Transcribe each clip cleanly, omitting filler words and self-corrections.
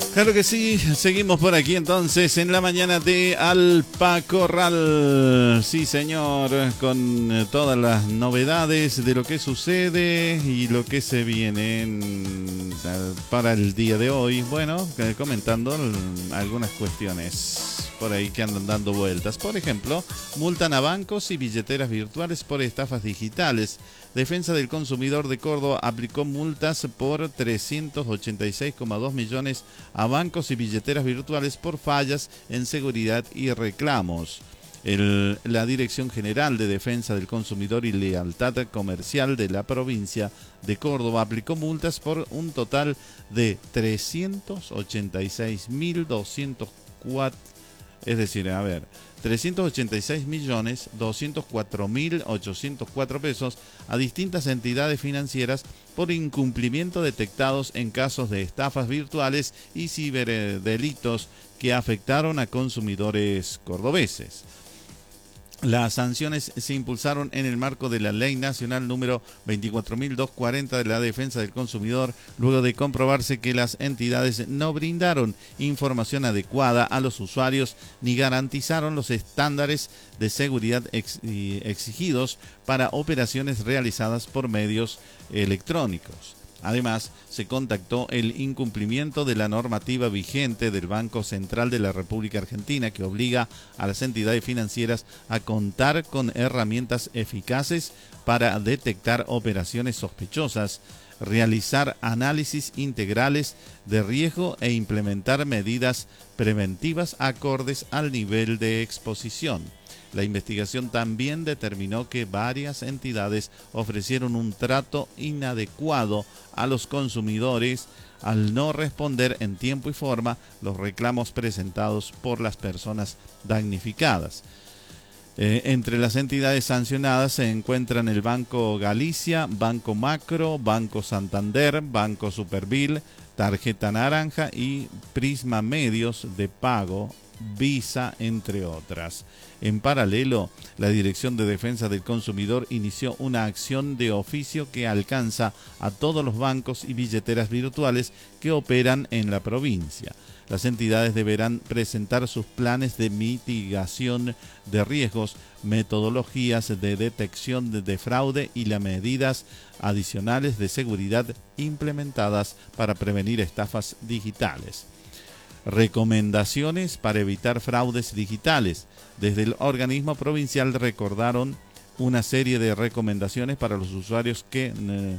Claro que sí, seguimos por aquí entonces en la mañana de Alpacorral. Sí, señor, con todas las novedades de lo que sucede y lo que se viene para el día de hoy. Bueno, comentando algunas cuestiones por ahí que andan dando vueltas. Por ejemplo, multan a bancos y billeteras virtuales por estafas digitales. Defensa del Consumidor de Córdoba aplicó multas por 386,2 millones a bancos y billeteras virtuales por fallas en seguridad y reclamos. La Dirección General de Defensa del Consumidor y Lealtad Comercial de la provincia de Córdoba aplicó multas por un total de 386.204, es decir, 386.204.804 pesos a distintas entidades financieras por incumplimiento detectados en casos de estafas virtuales y ciberdelitos que afectaron a consumidores cordobeses. Las sanciones se impulsaron en el marco de la Ley Nacional número 24.240 de la Defensa del Consumidor, luego de comprobarse que las entidades no brindaron información adecuada a los usuarios ni garantizaron los estándares de seguridad exigidos para operaciones realizadas por medios electrónicos. Además, se contactó el incumplimiento de la normativa vigente del Banco Central de la República Argentina, que obliga a las entidades financieras a contar con herramientas eficaces para detectar operaciones sospechosas, realizar análisis integrales de riesgo e implementar medidas preventivas acordes al nivel de exposición. La investigación también determinó que varias entidades ofrecieron un trato inadecuado a los consumidores al no responder en tiempo y forma los reclamos presentados por las personas damnificadas. Entre las entidades sancionadas se encuentran el Banco Galicia, Banco Macro, Banco Santander, Banco Supervil, Tarjeta Naranja y Prisma Medios de Pago, Visa, entre otras. En paralelo, la Dirección de Defensa del Consumidor inició una acción de oficio que alcanza a todos los bancos y billeteras virtuales que operan en la provincia. Las entidades deberán presentar sus planes de mitigación de riesgos, metodologías de detección de fraude y las medidas adicionales de seguridad implementadas para prevenir estafas digitales. Recomendaciones para evitar fraudes digitales. Desde el organismo provincial recordaron una serie de recomendaciones para los usuarios que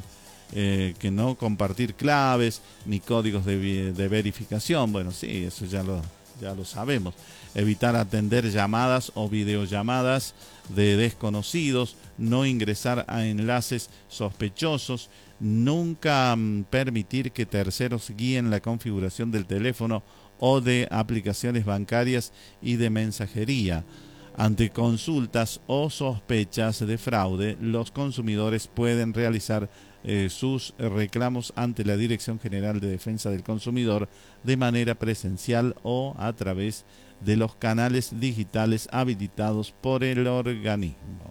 no compartir claves ni códigos de verificación. Bueno, sí, eso ya lo sabemos. Evitar atender llamadas o videollamadas de desconocidos, no ingresar a enlaces sospechosos, nunca permitir que terceros guíen la configuración del teléfono o de aplicaciones bancarias y de mensajería. Ante consultas o sospechas de fraude, los consumidores pueden realizar sus reclamos ante la Dirección General de Defensa del Consumidor de manera presencial o a través de los canales digitales habilitados por el organismo.